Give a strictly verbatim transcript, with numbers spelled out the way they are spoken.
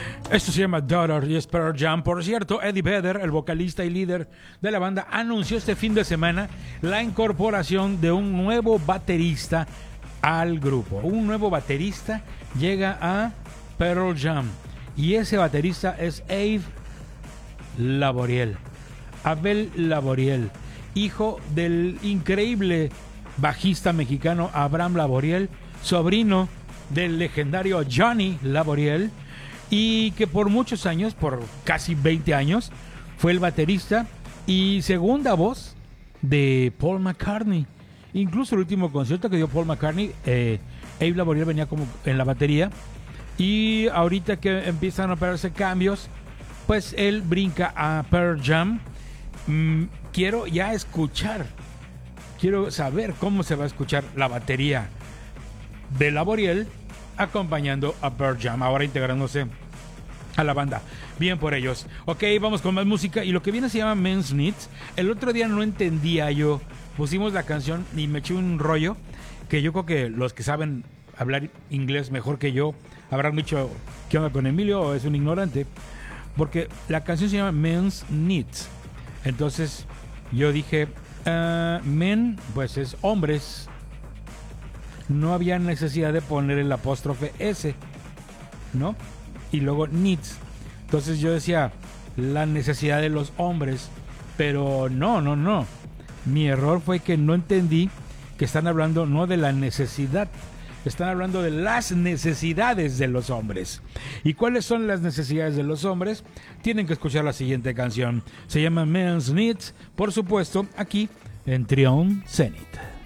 Esto se llama Daughter y es Pearl Jam. Por cierto, Eddie Vedder, el vocalista y líder de la banda, anunció este fin de semana la incorporación de un nuevo baterista al grupo. Un nuevo baterista llega a Pearl Jam y ese baterista es Abe Laboriel. Abel Laboriel, hijo del increíble bajista mexicano Abraham Laboriel, sobrino del legendario Johnny Laboriel, y que por muchos años, por casi veinte años, fue el baterista y segunda voz de Paul McCartney. Incluso el último concierto que dio Paul McCartney, eh, Abe Laboriel venía como en la batería, y ahorita que empiezan a operarse cambios, pues él brinca a Pearl Jam. Mm, quiero ya escuchar, quiero saber cómo se va a escuchar la batería de Laboriel acompañando a Pearl Jam, ahora integrándose a la banda. Bien por ellos. Ok, vamos con más música. Y lo que viene se llama Men's Needs. El otro día no entendía yo. Pusimos la canción y me eché un rollo que yo creo que los que saben hablar inglés mejor que yo habrán dicho, ¿qué onda con Emilio? ¿O es un ignorante? Porque la canción se llama Men's Needs. Entonces yo dije, uh, men, pues es hombres. No había necesidad de poner el apóstrofe S, ¿no? Y luego needs. Entonces yo decía, la necesidad de los hombres. Pero no, no, no. Mi error fue que no entendí que están hablando no de la necesidad, están hablando de las necesidades de los hombres. ¿Y cuáles son las necesidades de los hombres? Tienen que escuchar la siguiente canción. Se llama Men's Needs, por supuesto, aquí en Trion Zenith.